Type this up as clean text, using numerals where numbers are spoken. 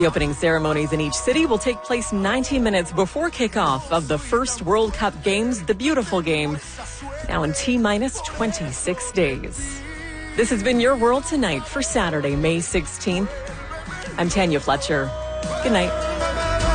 The opening ceremonies in each city will take place 90 minutes before kickoff of the first World Cup Games, the Beautiful Game, now in T-minus 26 days. This has been your World Tonight for Saturday, May 16th. I'm Tanya Fletcher. Good night.